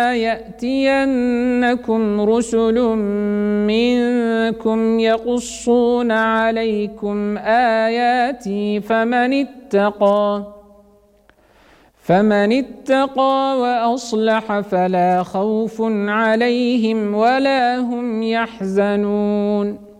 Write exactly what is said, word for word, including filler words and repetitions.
يأتينكم رسل منكم يقصون عليكم آياتي فمن اتقى فمن اتقى وأصلح فلا خوف عليهم ولا هم يحزنون